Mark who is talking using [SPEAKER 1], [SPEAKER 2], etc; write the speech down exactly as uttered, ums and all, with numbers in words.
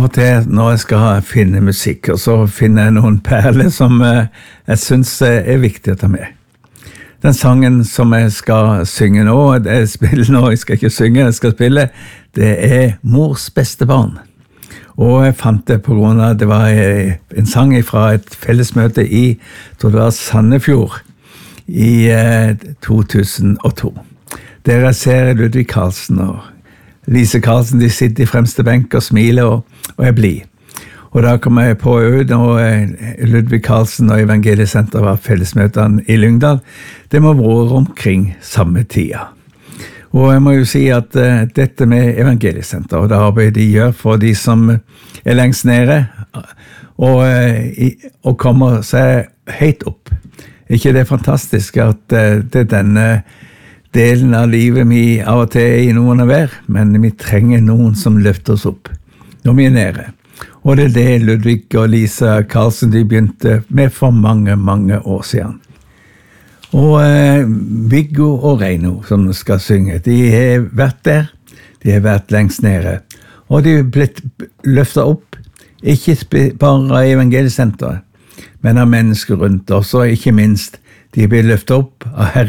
[SPEAKER 1] av og til når jeg skal finne musikk, og så finner jeg noen perler som eh, jeg synes er viktig å ta med. Den sangen som jeg skal synge nå, det jeg spiller nå, jeg skal ikke synge, jeg skal spille, det er Mors beste barn. Og jeg fant det på grunn av, det var en sang fra et fellesmøte i, tror det var Sandefjord, i eh, to tusen og to. Der jeg ser Ludvig Carlsen og Lise Carlsen, de sitter i fremste benk og smiler, og, og jeg blir. Og da kom jeg på ut, og Ludvig Carlsen og Evangeliesenter var fellesmøtene i Lyngdal. Det må være omkring samme tida. Og jeg må jo si at uh, dette med Evangeliesenter, og det arbeidet de gjør for de som er lengst nede, og, uh, i, og kommer seg helt opp. Ikke det er fantastisk at uh, det er denne delen av livet vi av og til er i noen av hver, men vi trenger noen som løfter oss opp når vi er nede. Og det er det Ludvig og Lisa Carlsen de begynte med for mange, mange år siden. Og eh, Viggo og Reino som skal synge, de har vært der, de har vært lengst nede, og de har blitt løftet opp, ikke bare av Evangeliesenteret, men av mennesker rundt oss, og ikke minst, de blir løftet opp av Herren.